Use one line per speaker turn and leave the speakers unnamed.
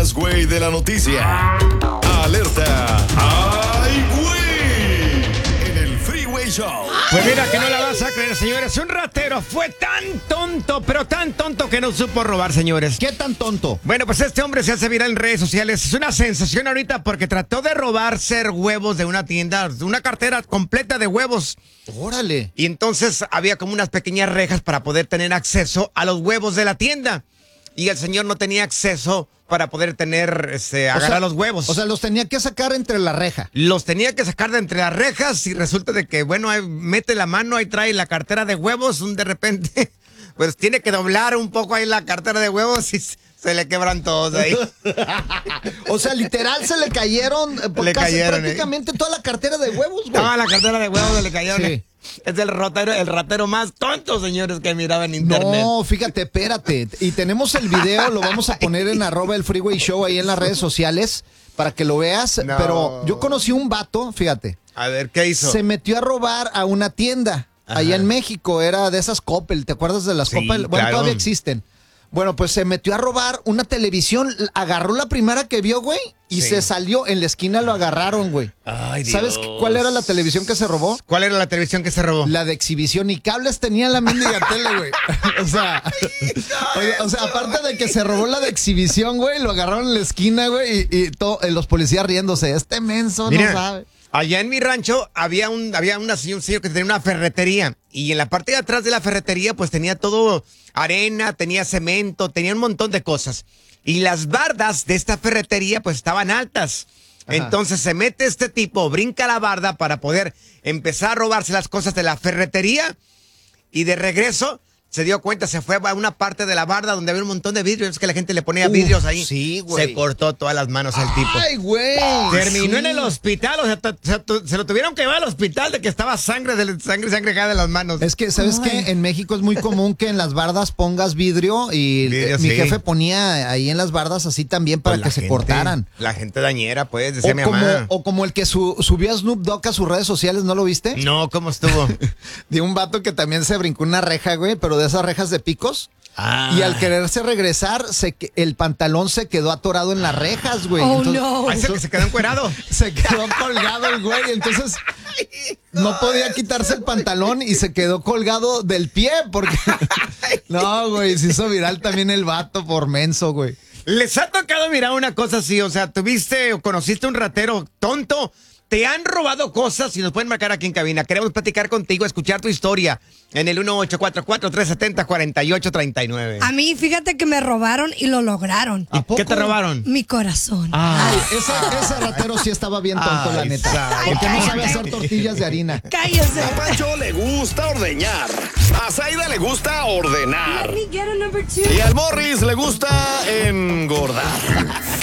más güey de la noticia. Alerta. ¡Ay, güey! En el Freeway Show.
Pues mira que no la vas a creer, señores. Un ratero fue tan tonto, pero tan tonto que no supo robar, señores.
¿Qué tan tonto?
Bueno, pues este hombre se hace viral en redes sociales. Es una sensación ahorita porque trató de robarse huevos de una tienda, una cartera completa de huevos.
Órale.
Y entonces había como unas pequeñas rejas para poder tener acceso a los huevos de la tienda. Y el señor no tenía acceso para poder tener, agarrar los huevos.
O sea, los tenía que sacar entre la reja.
Los tenía que sacar de entre las rejas y resulta de que, bueno, ahí mete la mano, ahí trae la cartera de huevos, de repente, pues tiene que doblar un poco ahí la cartera de huevos y se le quebran todos ahí.
O sea, literal se le cayeron, prácticamente toda la cartera de huevos, güey.
Toda la cartera de huevos se le cayeron.
Sí.
Es el ratero más tonto, señores, que miraba en internet.
No, fíjate, espérate. Y tenemos el video, lo vamos a poner en @elfreewayshow ahí en las redes sociales para que lo veas.
No.
Pero yo conocí un vato, fíjate.
A ver, ¿qué hizo?
Se metió a robar a una tienda.
Ajá.
Allá en México, era de esas Coppel, ¿te acuerdas de las
Sí,
Coppel? Bueno,
claro.
todavía existen. Bueno, pues se metió a robar una televisión, agarró la primera que vio, güey, y
Sí.
se salió. En la esquina lo agarraron, güey.
Ay, Dios.
¿Sabes cuál era la televisión que se robó?
¿Cuál era la televisión que se robó?
La de exhibición, y cables tenía la mendiga tele, güey. O sea, aparte de que se robó la de exhibición, güey, lo agarraron en la esquina, güey, y los policías riéndose. Este menso
Mira,
no sabe.
allá en mi rancho había un señor que tenía una ferretería y en la parte de atrás de la ferretería pues tenía todo arena, tenía cemento, tenía un montón de cosas. Y las bardas de esta ferretería pues estaban altas.
Ajá.
Entonces se mete este tipo, brinca la barda para poder empezar a robarse las cosas de la ferretería y de regreso se dio cuenta, se fue a una parte de la barda donde había un montón de vidrios, que la gente le ponía vidrios ahí.
Sí, güey.
Se cortó todas las manos al tipo.
Ay, güey.
Terminó
Sí.
en el hospital, o sea, se lo tuvieron que llevar al hospital de que estaba sangre caída de las manos.
Es que, ¿sabes qué? En México es muy común que en las bardas pongas vidrio y
Vidrio,
mi
sí.
jefe ponía ahí en las bardas así también para
Pues
que se cortaran.
La gente dañera, pues, decía
O
mi
como,
mamá.
o como el que subió a Snoop Dogg a sus redes sociales, ¿no lo viste?
No, ¿cómo estuvo?
De un vato que también se brincó una reja, güey, pero de esas rejas de picos.
Ah.
Y al quererse regresar, el pantalón se quedó atorado en las rejas, güey.
Oh,
Entonces,
no.
Ah, ese que se quedó encuerado.
Se quedó colgado el güey, entonces no podía quitarse el pantalón y se quedó colgado del pie porque... No, güey, se hizo viral también el vato por menso, güey.
¿Les ha tocado mirar una cosa así? O sea, ¿tuviste o conociste un ratero tonto? ¿Te han robado cosas? Y nos pueden marcar aquí en cabina. Queremos platicar contigo, escuchar tu historia en el 1844-370-4839.
A mí, fíjate que me robaron y lo lograron.
¿A poco?
¿Qué te robaron?
Mi corazón.
Ay, ese ratero sí estaba bien tonto, la
Ay,
neta.
sabe.
Porque no sabe hacer tortillas de harina.
Cállese.
A Pancho le gusta ordeñar. A Zaida le gusta ordenar.
Let me get a number two.
Y al Morris le gusta engordar.